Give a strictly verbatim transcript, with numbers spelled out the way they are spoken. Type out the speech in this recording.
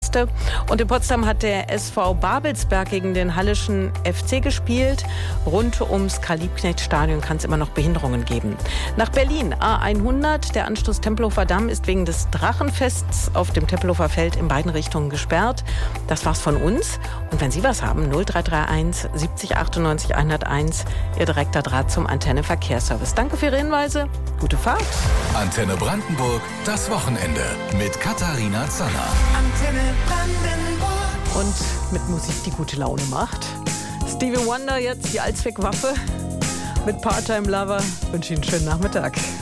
Gäste. Und in Potsdam hat der S V Babelsberg gegen den Halleschen F C gespielt. Rund ums Karl-Liebknecht-Stadion kann es immer noch Behinderungen geben. Nach Berlin, A hundert. Der Anschluss Tempelhofer Damm ist wegen des Drachenfests auf dem Tempelhofer Feld in beiden Richtungen gesperrt. Das war's von uns. Und wenn Sie was haben, null drei drei eins siebzig achtundneunzig hunderteins, Ihr direkter Draht zum Antenne Verkehrsservice. Danke für Ihre Hinweise. Gute Fahrt. Antenne Brandenburg, das Wochenende mit Katharina Zanner. Antenne Brandenburg. Und mit Musik, die gute Laune macht. Stevie Wonder jetzt, die Allzweckwaffe mit Part-Time Lover. Ich wünsche Ihnen einen schönen Nachmittag.